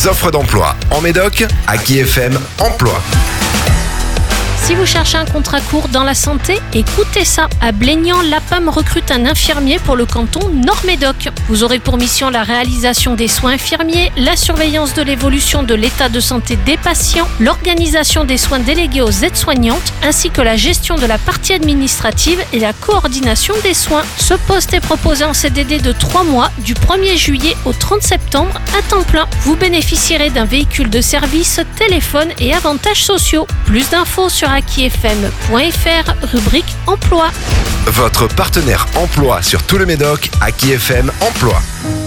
Les offres d'emploi en Médoc, Aki FM Emploi. Si vous cherchez un contrat court dans la santé, écoutez ça. À Blénian, l'APAM recrute un infirmier pour le canton Nord-Médoc. Vous aurez pour mission la réalisation des soins infirmiers, la surveillance de l'évolution de l'état de santé des patients, l'organisation des soins délégués aux aides-soignantes, ainsi que la gestion de la partie administrative et la coordination des soins. Ce poste est proposé en CDD de 3 mois, du 1er juillet au 30 septembre, à temps plein. Vous bénéficierez d'un véhicule de service, téléphone et avantages sociaux. Plus d'infos sur akifm.fr, rubrique emploi. Votre partenaire emploi sur tout le Médoc, Aki FM Emploi.